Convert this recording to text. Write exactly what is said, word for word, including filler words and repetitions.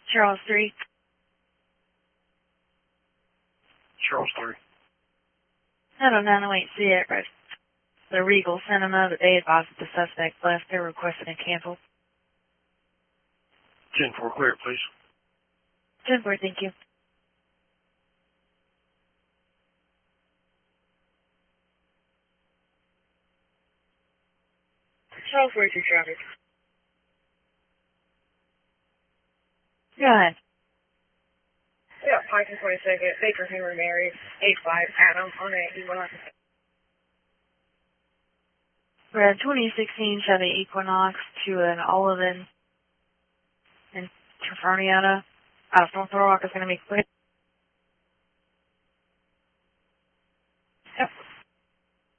Charles three. Charles three. I don't know, wait, see it, but the Regal Cinema that they advised that the suspect left. They're requesting it canceled. ten four, clear it, please. ten four, thank you. Charles forty-two traffic. Go ahead. Yeah, Python twenty-second, Baker Henry Mary, eight five, Adam, on a Equinox. Red twenty sixteen Chevy Equinox to an Olivan in Trifoniata out of North Little Rock is going to be quick.